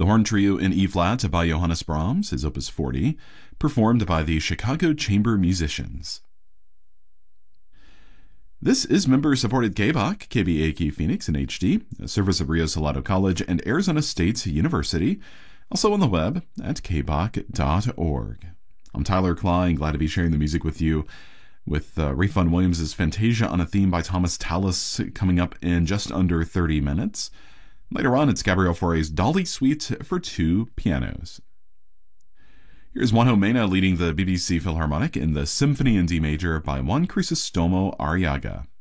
Horn Trio in E-flat by Johannes Brahms is Opus 40, performed by the Chicago Chamber Musicians. This is member-supported KBOC, KBAQ Phoenix in HD, a service of Rio Salado College and Arizona State University, also on the web at kboc.org. I'm Tyler Klein, glad to be sharing the music with you, with Rayfun Williams' Fantasia on a Theme by Thomas Tallis coming up in just under 30 minutes. Later on, it's Gabriel Fauré's Dolly Suite for two pianos. Here's Juanjo Mena leading the BBC Philharmonic in the Symphony in D major by Juan Crisostomo Arriaga.